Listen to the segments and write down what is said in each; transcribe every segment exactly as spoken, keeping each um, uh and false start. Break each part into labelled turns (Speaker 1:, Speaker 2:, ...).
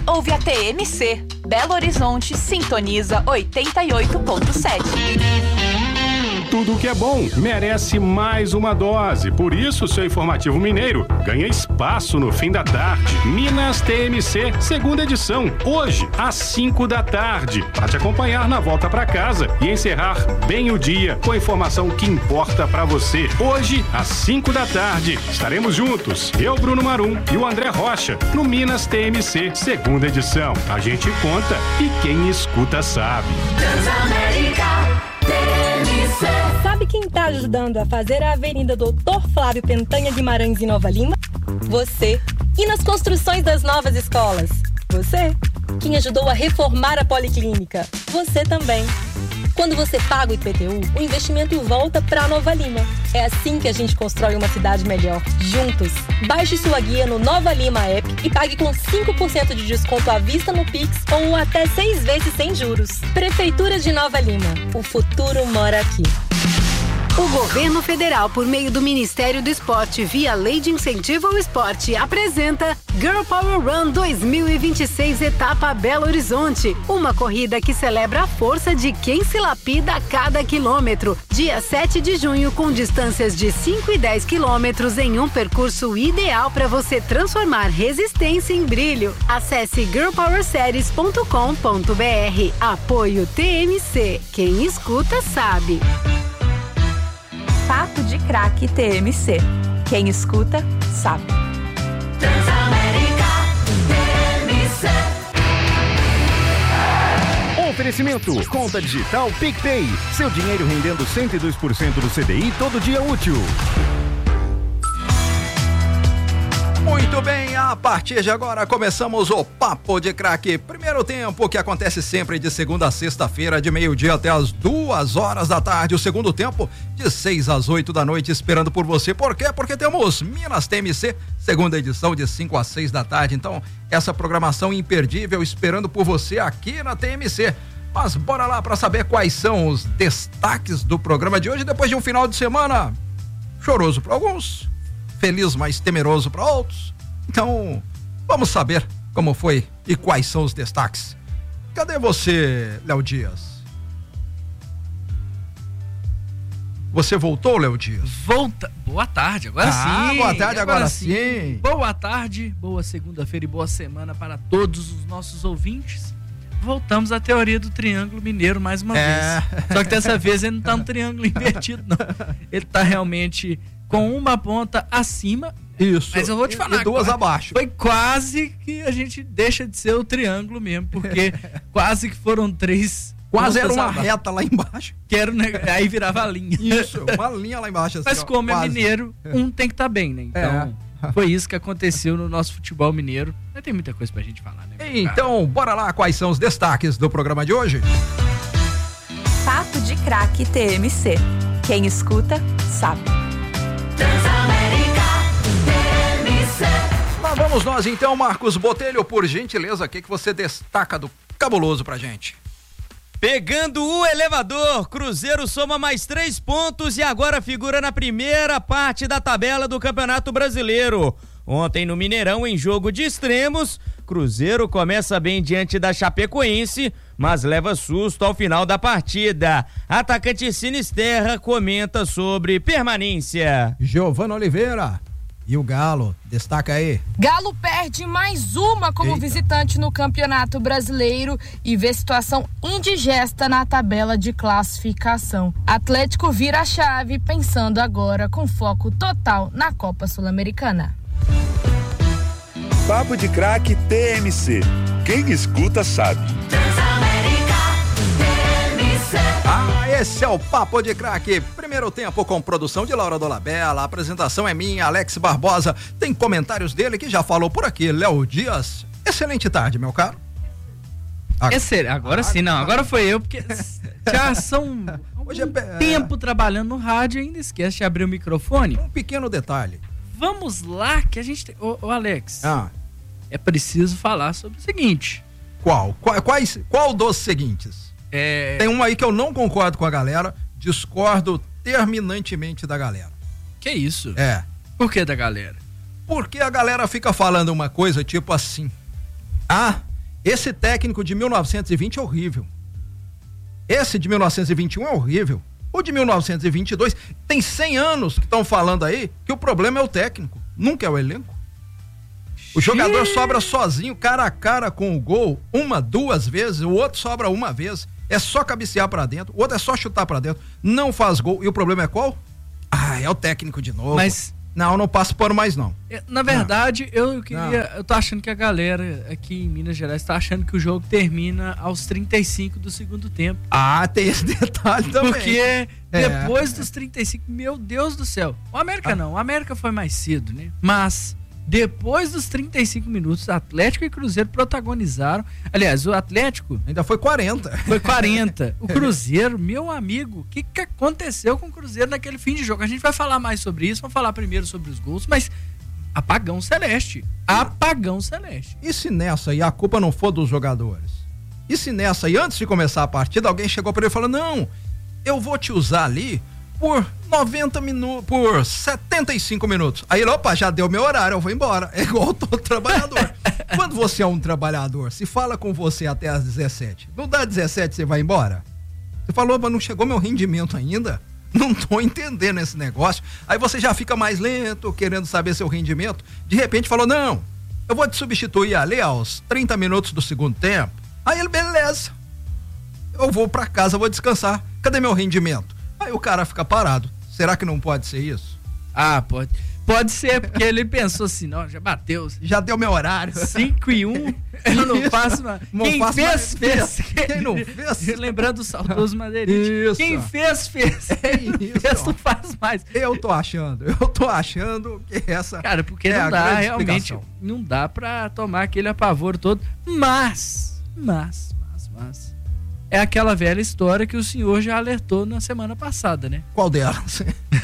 Speaker 1: ouve a T M C. Belo Horizonte sintoniza oitenta e oito ponto sete.
Speaker 2: Tudo que é bom merece mais uma dose. Por isso, seu Informativo Mineiro ganha espaço no fim da tarde. Minas T M C, segunda edição, hoje, às cinco da tarde. Para te acompanhar na volta para casa e encerrar bem o dia com a informação que importa para você. Hoje, às cinco da tarde, estaremos juntos. Eu, Bruno Marum e o André Rocha, no Minas T M C, segunda edição. A gente conta e quem escuta sabe.
Speaker 3: Transamérica T M C.
Speaker 4: Sabe quem está ajudando a fazer a Avenida Doutor Flávio Pentanha Guimarães em Nova Lima? Você. E nas construções das novas escolas? Você. Quem ajudou a reformar a Policlínica? Você também. Quando você paga o I P T U, o investimento volta para Nova Lima. É assim que a gente constrói uma cidade melhor, juntos. Baixe sua guia no Nova Lima App e pague com cinco por cento de desconto à vista no Pix ou até seis vezes sem juros. Prefeitura de Nova Lima. O futuro mora aqui.
Speaker 5: O governo federal, por meio do Ministério do Esporte, via Lei de Incentivo ao Esporte, apresenta Girl Power Run dois mil e vinte e seis, etapa Belo Horizonte. Uma corrida que celebra a força de quem se lapida a cada quilômetro. Dia sete de junho, com distâncias de cinco e dez quilômetros em um percurso ideal para você transformar resistência em brilho. Acesse girl power series ponto com ponto b r. Apoio T M C. Quem escuta sabe.
Speaker 1: Papo de Craque T M C. Quem escuta, sabe.
Speaker 3: Transamérica T M C.
Speaker 6: Oferecimento, conta digital PicPay. Seu dinheiro rendendo cento e dois por cento do C D I todo dia útil.
Speaker 7: Muito bem, a partir de agora começamos o Papo de Craque. Primeiro tempo que acontece sempre de segunda a sexta-feira, de meio-dia até as duas horas da tarde. O segundo tempo de seis às oito da noite, esperando por você. Por quê? Porque temos Minas T M C, segunda edição de cinco às seis da tarde. Então, essa programação imperdível esperando por você aqui na T M C. Mas bora lá para saber quais são os destaques do programa de hoje, depois de um final de semana choroso para alguns, feliz, mas temeroso para outros. Então, vamos saber como foi e quais são os destaques. Cadê você, Léo Dias? Você voltou, Léo Dias?
Speaker 8: Volta. Boa tarde, agora
Speaker 7: ah,
Speaker 8: sim.
Speaker 7: Boa tarde, agora, agora sim. sim.
Speaker 8: Boa tarde, boa segunda-feira e boa semana para todos os nossos ouvintes. Voltamos à teoria do triângulo mineiro mais uma é. vez. Só que dessa vez ele não tá no triângulo invertido, não. Ele tá realmente com uma ponta acima.
Speaker 7: Isso.
Speaker 8: Mas eu vou te falar.
Speaker 7: E duas
Speaker 8: quase,
Speaker 7: abaixo.
Speaker 8: Foi quase que a gente deixa de ser o triângulo mesmo, porque quase que foram três.
Speaker 7: Quase era uma abaixo. Reta lá embaixo.
Speaker 8: Que era, né, aí virava a linha.
Speaker 7: Isso, uma linha lá embaixo. Assim,
Speaker 8: mas como ó, é mineiro, um tem que estar tá bem, né? Então, é. foi isso que aconteceu no nosso futebol mineiro. Mas tem muita coisa pra gente falar, né?
Speaker 7: Então, bora lá, quais são os destaques do programa de hoje?
Speaker 1: Papo de Craque T M C. Quem escuta, sabe.
Speaker 3: Transamérica T M C.
Speaker 7: Lá vamos nós então, Marcos Botelho, por gentileza, o que, que você destaca do cabuloso pra gente?
Speaker 9: Pegando o elevador, Cruzeiro soma mais três pontos e agora figura na primeira parte da tabela do Campeonato Brasileiro. Ontem no Mineirão, em jogo de extremos, Cruzeiro começa bem diante da Chapecoense, mas leva susto ao final da partida. Atacante Sinisterra comenta sobre permanência.
Speaker 7: Giovana Oliveira. E o Galo, destaca aí.
Speaker 10: Galo perde mais uma como Eita. visitante no Campeonato Brasileiro e vê situação indigesta na tabela de classificação. Atlético vira a chave, pensando agora com foco total na Copa Sul-Americana.
Speaker 11: Papo de Craque T M C. Quem escuta sabe.
Speaker 7: Ah, esse é o Papo de Craque. Primeiro tempo com produção de Laura Dolabella. A apresentação é minha, Alex Barbosa. Tem comentários dele que já falou por aqui. Léo Dias, excelente tarde, meu caro.
Speaker 8: Agora, Esse, agora sim, não. Agora foi eu, porque já são
Speaker 7: Hoje é,
Speaker 8: tempo trabalhando no rádio e ainda esquece de abrir o microfone.
Speaker 7: Um pequeno detalhe.
Speaker 8: Vamos lá, que a gente tem... Ô, ô Alex,
Speaker 7: ah.
Speaker 8: é preciso falar sobre o seguinte.
Speaker 7: Qual? Qual, quais, qual dos seguintes?
Speaker 8: É...
Speaker 7: Tem um aí que eu não concordo com a galera, discordo terminantemente da galera.
Speaker 8: Que isso?
Speaker 7: É.
Speaker 8: Por que da galera?
Speaker 7: Porque a galera fica falando uma coisa tipo assim: ah, Esse técnico de mil novecentos e vinte é horrível. Esse de mil novecentos e vinte e um é horrível. O de mil novecentos e vinte e dois tem cem anos que estão falando aí que o problema é o técnico, nunca é o elenco. O jogador sobra sozinho, cara a cara com o gol, uma, duas vezes, o outro sobra uma vez. É só cabecear pra dentro, o outro é só chutar pra dentro. Não faz gol. E o problema é qual? Ah, é o técnico de novo.
Speaker 8: Mas...
Speaker 7: Não, não passo pano mais não.
Speaker 8: Na verdade, não. eu queria... Não. Eu tô achando que a galera aqui em Minas Gerais tá achando que o jogo termina aos trinta e cinco do segundo tempo.
Speaker 7: Ah, tem esse detalhe também.
Speaker 8: Porque é. depois dos trinta e cinco, meu Deus do céu. O América ah. não, o América foi mais cedo, né? Mas... Depois dos trinta e cinco minutos, Atlético e Cruzeiro protagonizaram. Aliás, o Atlético...
Speaker 7: Ainda foi quarenta.
Speaker 8: Foi quarenta. O Cruzeiro, meu amigo, o que, que aconteceu com o Cruzeiro naquele fim de jogo? A gente vai falar mais sobre isso, vamos falar primeiro sobre os gols, mas apagão celeste. Apagão celeste.
Speaker 7: E se nessa aí a culpa não for dos jogadores? E se nessa aí, antes de começar a partida, alguém chegou para ele e falou, não, eu vou te usar ali por noventa minutos, por setenta e cinco minutos. Aí ele, opa, já deu meu horário, eu vou embora. É igual todo trabalhador. Quando você é um trabalhador, se fala com você até às dezessete, não dá dezessete, você vai embora? Você falou, mas não chegou meu rendimento ainda? Não tô entendendo esse negócio. Aí você já fica mais lento, querendo saber seu rendimento. De repente falou, não, eu vou te substituir ali aos trinta minutos do segundo tempo. Aí ele, beleza. Eu vou pra casa, vou descansar. Cadê meu rendimento? Aí o cara fica parado. Será que não pode ser isso?
Speaker 8: Ah, pode. Pode ser, porque ele pensou assim, não, já bateu.
Speaker 7: Já deu meu horário.
Speaker 8: cinco e um, eu não faço mais. Quem
Speaker 7: faço
Speaker 8: fez,
Speaker 7: mais,
Speaker 8: fez.
Speaker 7: Quem não fez?
Speaker 8: Lembrando o saudoso Madeirite.
Speaker 7: Isso.
Speaker 8: Quem fez, fez.
Speaker 7: É isso.
Speaker 8: Fez, não faz mais.
Speaker 7: Eu tô achando, eu tô achando que essa
Speaker 8: Cara, porque
Speaker 7: é
Speaker 8: não dá, realmente, não dá pra tomar aquele apavoro todo. Mas, mas, mas, mas... É aquela velha história que o senhor já alertou na semana passada, né?
Speaker 7: Qual delas?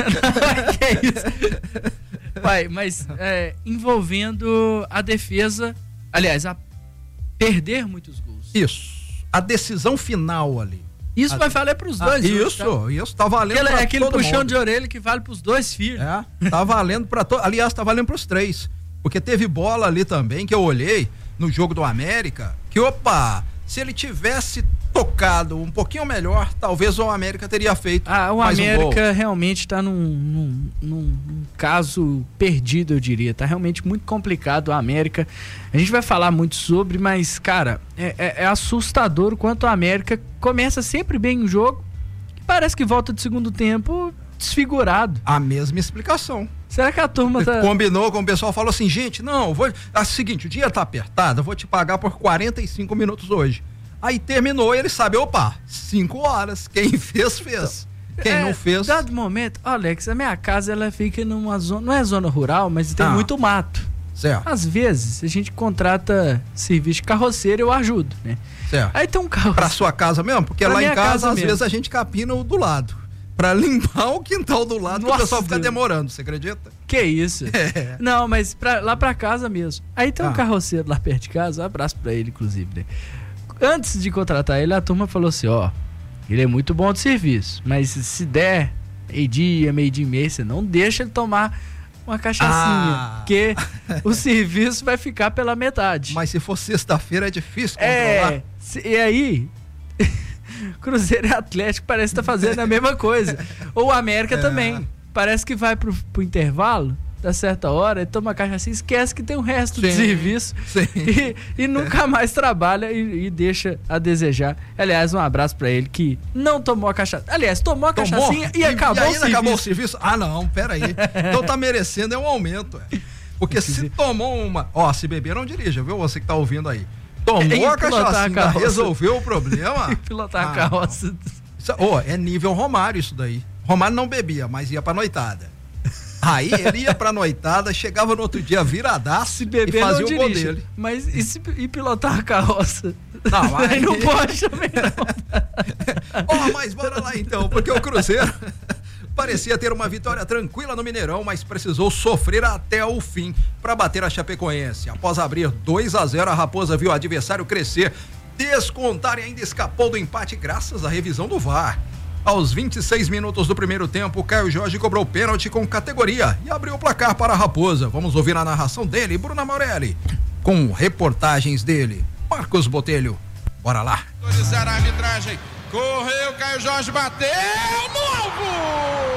Speaker 8: Não, que é isso? Pai, mas é, envolvendo a defesa, aliás, a perder muitos gols.
Speaker 7: Isso. A decisão final ali.
Speaker 8: Isso
Speaker 7: a...
Speaker 8: vai valer pros dois.
Speaker 7: Ah, isso, tá? isso tá valendo
Speaker 8: aquele,
Speaker 7: pra
Speaker 8: é aquele
Speaker 7: todo
Speaker 8: puxão
Speaker 7: mundo.
Speaker 8: de orelha que vale pros dois filhos.
Speaker 7: É, tá valendo pra todos. Aliás, tá valendo pros três. Porque teve bola ali também que eu olhei no jogo do América, que opa, se ele tivesse tocado um pouquinho melhor, talvez o América teria feito
Speaker 8: ah, o
Speaker 7: mais
Speaker 8: América
Speaker 7: um gol.
Speaker 8: realmente tá num, num, num, num caso perdido, eu diria, tá realmente muito complicado o América, a gente vai falar muito sobre, mas cara, é, é, é assustador o quanto o América começa sempre bem o jogo, e parece que volta de segundo tempo desfigurado.
Speaker 7: A mesma explicação.
Speaker 8: Será que a turma tá...
Speaker 7: Combinou com o pessoal, falou assim, gente, não, vou... É o seguinte, o dia tá apertado, eu vou te pagar por quarenta e cinco minutos hoje. Aí terminou e ele sabe, opa, cinco horas, quem fez, fez. Quem é, não fez...
Speaker 8: Dado momento, Alex, a minha casa, ela fica numa zona, não é zona rural, mas tem ah, muito mato.
Speaker 7: Certo.
Speaker 8: Às vezes, a gente contrata serviço de carroceiro, eu ajudo, né?
Speaker 7: Certo.
Speaker 8: Aí tem um carro...
Speaker 7: Pra sua casa mesmo? Porque pra lá em casa,
Speaker 8: casa
Speaker 7: às
Speaker 8: mesmo.
Speaker 7: vezes, a gente capina o do lado. Pra limpar o quintal do lado,
Speaker 8: Nossa,
Speaker 7: que o pessoal fica
Speaker 8: Deus.
Speaker 7: demorando, você acredita?
Speaker 8: Que isso?
Speaker 7: É.
Speaker 8: Não, mas pra, lá pra casa mesmo. Aí tem um
Speaker 7: Ah.
Speaker 8: carroceiro lá perto de casa, um abraço pra ele, inclusive, né? Antes de contratar ele, a turma falou assim, ó, ele é muito bom de serviço, mas se der meio-dia, meio-dia e meia, você não deixa ele tomar uma cachaçinha,
Speaker 7: Ah.
Speaker 8: porque o serviço vai ficar pela metade.
Speaker 7: Mas se for sexta-feira é difícil controlar.
Speaker 8: É, se- e aí... Cruzeiro e Atlético parece que tá fazendo a mesma coisa. Ou o América
Speaker 7: É.
Speaker 8: também. Parece que vai pro, pro intervalo, da certa hora, e toma cachaça e esquece que tem um resto de
Speaker 7: Sim,
Speaker 8: serviço.
Speaker 7: sim.
Speaker 8: E, e nunca mais trabalha e, e deixa a desejar. Aliás, um abraço pra ele que não tomou a cachaça. Aliás, tomou a
Speaker 7: Tomou?
Speaker 8: cachaçinha e, acabou
Speaker 7: e
Speaker 8: o
Speaker 7: ainda
Speaker 8: serviço.
Speaker 7: acabou o serviço? Ah, não, peraí. Então tá merecendo é um aumento. É. Porque se tomou uma... Ó, se beber não dirija, viu? Você que tá ouvindo aí. Tomou
Speaker 8: Em
Speaker 7: a
Speaker 8: pilotar a
Speaker 7: cachaçinha,
Speaker 8: carroça.
Speaker 7: resolveu o problema.
Speaker 8: Pilotar
Speaker 7: Ah,
Speaker 8: a carroça.
Speaker 7: Isso- Ó, é nível Romário isso daí. Romário não bebia, mas ia pra noitada. Aí ele ia pra noitada, chegava no outro dia viradaço
Speaker 8: Se beber
Speaker 7: e fazia
Speaker 8: não
Speaker 7: o gol
Speaker 8: dirige.
Speaker 7: dele.
Speaker 8: Mas e, se, e pilotar a carroça?
Speaker 7: Não, aí-
Speaker 8: Aí não pode também não.
Speaker 7: Ó, mas bora lá então, porque o Cruzeiro parecia ter uma vitória tranquila no Mineirão, mas precisou sofrer até o fim para bater a Chapecoense. Após abrir dois a zero, a Raposa viu o adversário crescer, descontar e ainda escapou do empate graças à revisão do V A R. Aos vinte e seis minutos do primeiro tempo, Caio Jorge cobrou pênalti com categoria e abriu o placar para a Raposa. Vamos ouvir a narração dele, Bruna Morelli, com reportagens dele. Marcos Botelho. Bora lá.
Speaker 12: Autorizar a arbitragem. Correu, Caio Jorge bateu no alvo!